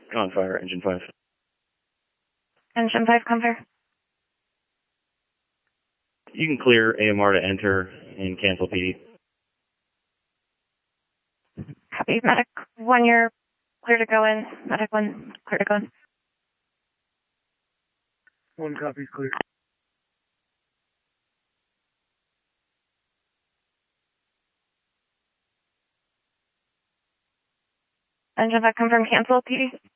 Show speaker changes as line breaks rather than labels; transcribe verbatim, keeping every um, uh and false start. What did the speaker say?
On fire, engine five.
Engine five, come fire.
You can clear A M R to enter and cancel P D.
Copy. Medic one, you're clear to go in. Medic one, clear to go in.
One copy, clear.
Engine five, confirm cancel P D.